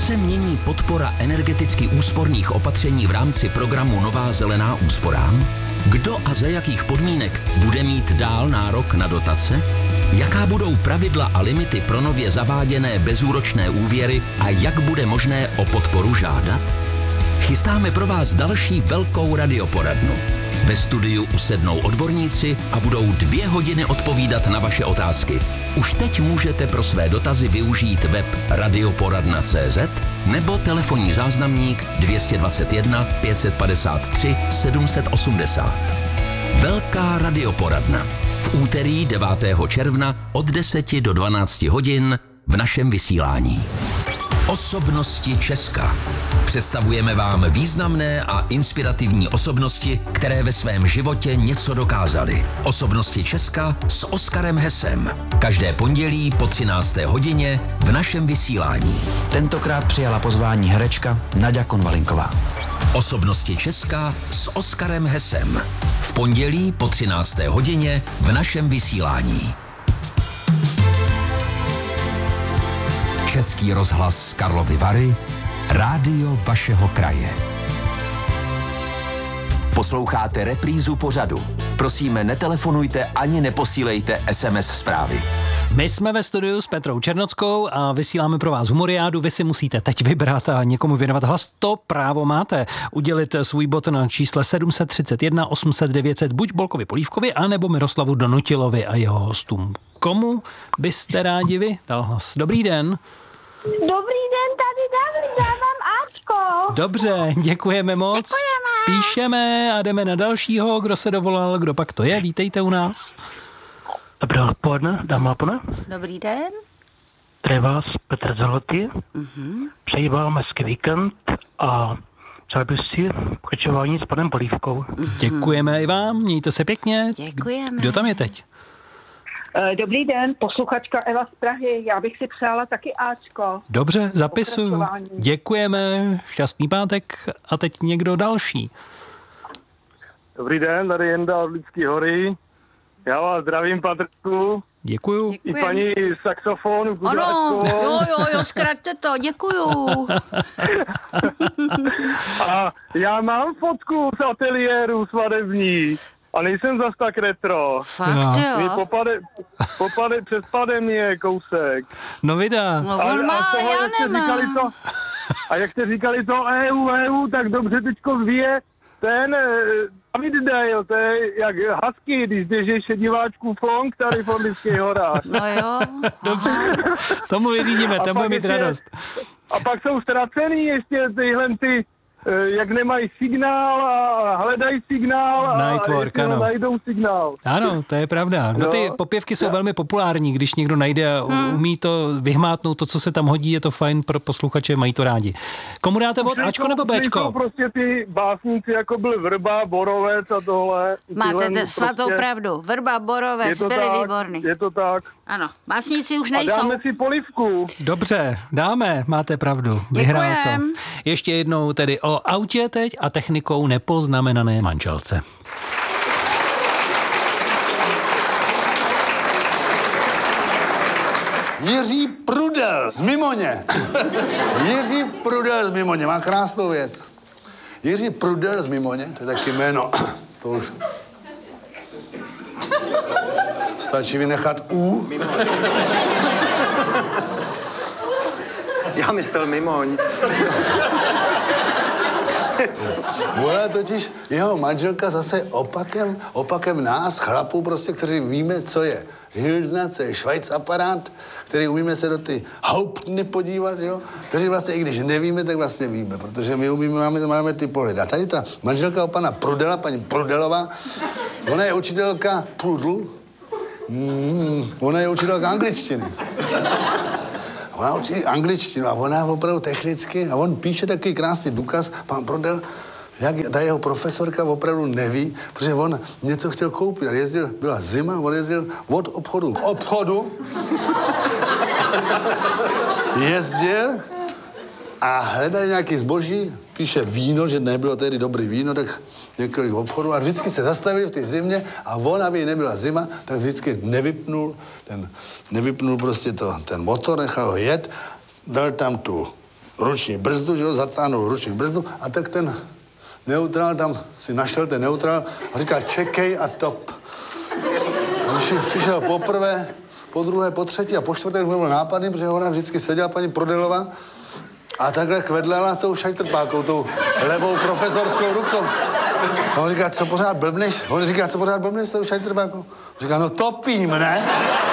se mění podpora energeticky úsporných opatření v rámci programu Nová zelená úsporám? Kdo a za jakých podmínek bude mít dál nárok na dotace? Jaká budou pravidla a limity pro nově zaváděné bezúročné úvěry a jak bude možné o podporu žádat? Chystáme pro vás další velkou radioporadnu. Ve studiu usednou odborníci a budou 2 hodiny odpovídat na vaše otázky. Už teď můžete pro své dotazy využít web radioporadna.cz nebo telefonní záznamník 221 553 780. Velká radioporadna. V úterý 9. června od 10 do 12 hodin v našem vysílání. Osobnosti Česka. Představujeme vám významné a inspirativní osobnosti, které ve svém životě něco dokázaly. Osobnosti Česka s Oskarem Hesem. Každé pondělí po 13. hodině v našem vysílání. Tentokrát přijala pozvání herečka Naďa Konvalinková. Osobnosti Česka s Oskarem Hesem. V pondělí po 13. hodině v našem vysílání. Český rozhlas Karlovy Vary, rádio vašeho kraje. Posloucháte reprízu pořadu. Prosíme, netelefonujte ani neposílejte SMS zprávy. My jsme ve studiu s Petrou Černockou a vysíláme pro vás humoriádu. Vy si musíte teď vybrat a někomu věnovat hlas. To právo máte. Udělit svůj bod na čísle 731 800 900 buď Bolkovi Polívkovi, anebo Miroslavu Donutilovi a jeho hostům. Komu byste rádi vy dal hlas? Dobrý den. Dobrý den, tady David, dávám Ačko. Dobře, děkujeme moc. Děkujeme. Píšeme a jdeme na dalšího, kdo se dovolal, kdo pak to je. Vítejte u nás. Dobré odpoledne, dámy a pánové. Dobrý den. Tady vás Petr Zalotý. Přeji vám hezký víkend a přál bych si pokračování s panem Polívkou. Děkujeme i vám, mějte se pěkně. Děkujeme. Kdo tam je teď? Dobrý den, posluchačka Eva z Prahy. Já bych si přála taky Ačko. Dobře, zapisuju. Pokračování. Děkujeme, šťastný pátek a teď někdo další. Dobrý den, tady Jenda od Lidský hory. Já vás zdravím, Patrku. Děkuju. I paní saxofonu. Ano, jo, zkraťte to, děkuju. A já mám fotku z ateliéru svadební. A nejsem zas tak retro. Fakt, Mi jo. přes pandemie kousek. No vydá. No on má, z toho, já jak jste nemám. říkali a jak jste říkali to EU, tak dobře teďko zvíje ten David Dale, to je jak husky, když běží šediváčku flonk tady v Olympijských horách. No jo. Dobře, tomu vyřídíme, tam bude mít radost. A pak jsou ztracený ještě tyhle ty, jak nemají signál a hledají signál a Nightwork, ano. najdou signál. Ano, to je pravda. No ty popěvky jsou velmi populární, když někdo najde a umí to vyhmátnout, to, co se tam hodí, je to fajn pro posluchače, mají to rádi. Komu dáte vod, Ačko nebo Bčko? Jsou prostě ty básníci, jako byl Vrba, Borovec a tohle. Máte svatou pravdu. Vrba, Borovec, byli výborný. Je to tak. Ano, básníci už A nejsou. dáme si Polívku. Dobře, dáme, máte pravdu. Vyhrál to. Děkujem. Ještě jednou tedy o autě teď a technikou nepoznamenané manželce. Jiří Prudel z Mimoně. Jiří Prudel z Mimoně, má krásnou věc. Jiří Prudel z Mimoně, to je taky jméno, to už stačí vynechat U. Já myslel Mimoň. Ona totiž, jeho manželka zase opakem nás, chlapů prostě, kteří víme, co je Hilsna, co je Schweiz-aparát, který umíme se do ty Hauptny podívat, jo? Kteří vlastně, i když nevíme, tak vlastně víme, protože my umíme, máme ty pohledy. A tady ta manželka pana Prudela, paní Prudelová, ona je učitelka Prudl, ona je učitelka angličtiny. Ona učí angličtinu a ona opravdu technicky, a on píše takový krásný důkaz, pan Prudel, jak ta jeho profesorka opravdu neví, protože on něco chtěl koupit a byla zima, on jezdil od obchodu k obchodu, jezdil a hledali nějaký zboží, píše víno, že nebylo tehdy dobrý víno, tak několik obchodů a vždycky se zastavili v té zimě a on, aby nebyla zima, tak vždycky nevypnul prostě ten motor, nechal ho jet, dal tam tu ruční brzdu, že jo, zatáhnou ruční brzdu a tak ten neutrál tam si našel ten neutrál a říká čekej a top. A když přišel poprvé, po druhé, po třetí a po čtvrté byl nápadný, protože ona vždycky seděla paní Prodelová a takhle kvedlela tou šajtrpákou, tou levou profesorskou rukou. A on říká, co pořád blbneš? On říká, co pořád blbneš s tou šajtrpákou? On říká, no topím, ne?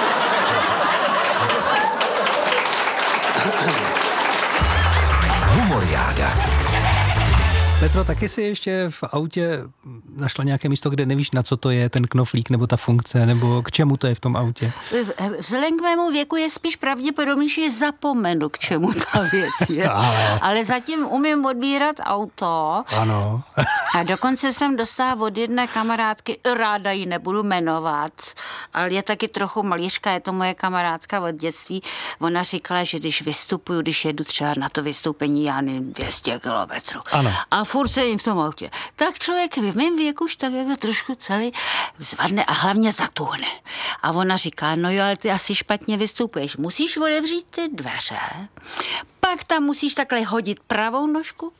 Humoriáda. Petro, taky si ještě v autě našla nějaké místo, kde nevíš, na co to je, ten knoflík nebo ta funkce, nebo k čemu to je v tom autě? Vzhledem k mému věku je spíš pravděpodobně, že zapomenu, k čemu ta věc je. Ale zatím umím odbírat auto. Ano. A dokonce jsem dostala od jedné kamarádky, ráda ji nebudu jmenovat, ale je taky trochu malířka, je to moje kamarádka od dětství. Ona říkala, že když vystupuju, když jedu třeba na to vystoupení, já nevím, 200 kilometrů. Ano. A furt sedím v tom autě. Tak člověk v mém věku už tak jako trošku celý zvadne a hlavně zatuhne. A ona říká, no jo, ale ty asi špatně vystupuješ. Musíš otevřít ty dveře, pak tam musíš takhle hodit pravou nožku,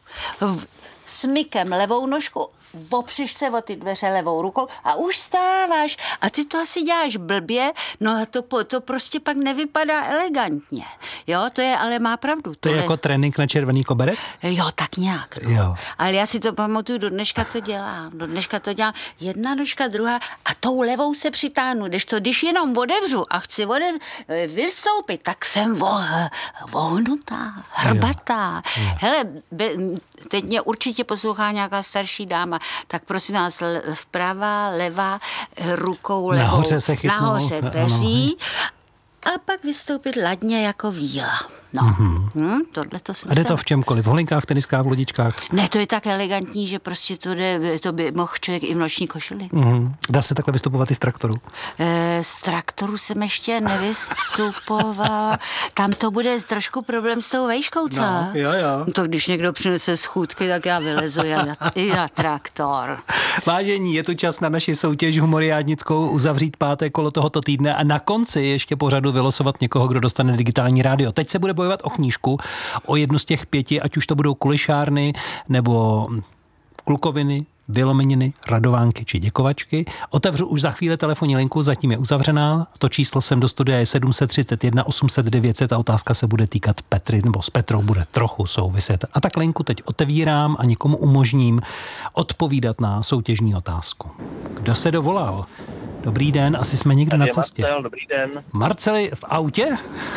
smykem levou nožku, opřeš se o ty dveře levou rukou a už stáváš. A ty to asi děláš blbě, no a to prostě pak nevypadá elegantně. Jo, to je, ale má pravdu. To je jako trénink na červený koberec? Jo, tak nějak. No. Jo. Ale já si to pamatuju, do dneška to dělám. Jedna nožka, druhá a tou levou se přitáhnu. Když jenom otevřu a chci vystoupit, tak jsem vohnutá, hrbatá. Jo. Hele, teď mě určitě poslouchá nějaká starší dáma, tak prosím vás, vprava, levá, rukou levou. Nahoře se chytnout. Nahoře peří. A pak vystoupit ladně jako víla. No, tohle to jsem. A jde to v čemkoliv? V holinkách, teniskách, v lodičkách? Ne, to je tak elegantní, že prostě to by mohl člověk i v noční košili. Dá se takhle vystupovat i z traktoru? Z traktoru jsem ještě nevystupovala. Tam to bude trošku problém s tou vejškou, co? No, jo. To když někdo přinese schůdky, tak já vylezu i na traktor. Vážení, je tu čas na naši soutěž humoriádnickou uzavřít páté kolo tohoto týdne a na konci ještě pořadu vylosovat někoho, kdo dostane digitální rádio. Teď se bude bojovat o knížku, o jednu z těch 5, ať už to budou kulišárny nebo klukoviny, vylomeniny, radovánky či děkovačky. Otevřu už za chvíli telefonní linku, zatím je uzavřená. To číslo sem do studia je 731 800 900 a otázka se bude týkat Petry, nebo s Petrou bude trochu souviset. A tak linku teď otevírám a někomu umožním odpovídat na soutěžní otázku. Kdo se dovolal? Dobrý den, asi jsme někde na cestě. Marcel, dobrý den. Marceli, v autě?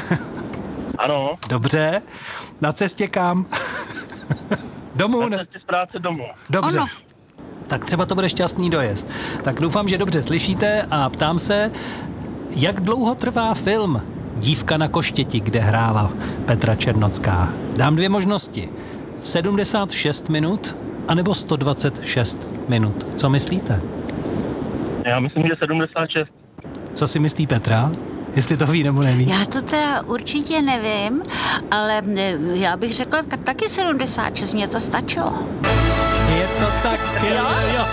Ano. Dobře. Na cestě kam? Domů? Na cestě z práce domů. Dobře. Ano. Tak třeba to bude šťastný dojezd. Tak doufám, že dobře slyšíte a ptám se, jak dlouho trvá film Dívka na koštěti, kde hrála Petra Černocká. Dám 2 možnosti. 76 minut anebo 126 minut. Co myslíte? Já myslím, že 76. Co si myslí Petra? Jestli to ví nebo neví. Já to teda určitě nevím, ale já bych řekla taky 76, mě to stačilo. Je to tak, jo.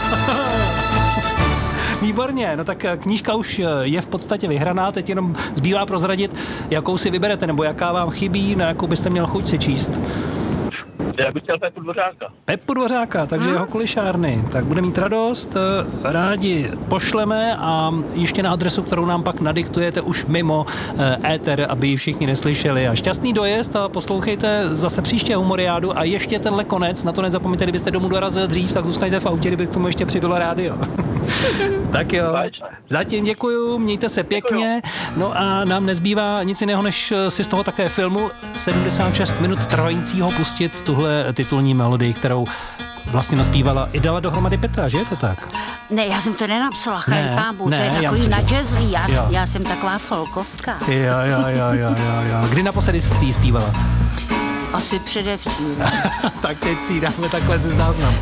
Výborně, no tak knížka už je v podstatě vyhraná, teď jenom zbývá prozradit, jakou si vyberete, nebo jaká vám chybí, na jakou byste měl chuť si číst. Já bych chtěl Pepu Dvořáka. Pepu Dvořáka, takže jeho kulišárny. Tak bude mít radost, rádi pošleme a ještě na adresu, kterou nám pak nadiktujete už mimo éter, aby ji všichni neslyšeli. A šťastný dojezd a poslouchejte zase příště humoriádu a ještě tenhle konec, na to nezapomeňte, kdybyste domů dorazil dřív, tak zůstaňte v autě, kdyby k tomu ještě přibylo rádio. Tak jo, zatím děkuju, mějte se pěkně, no a nám nezbývá nic jiného, než si z toho také filmu 76 minut trvajícího pustit tuhle titulní melodii, kterou vlastně naspívala i dala dohromady Petra, že je to tak? Ne, já jsem to nenapsala, chraňpábu, to je takový na jazzlí, já jsem taková folkovka. Jo. Kdy naposledy jsi zpívala? Asi předevčírem. Tak teď si dáme takhle ze záznamu.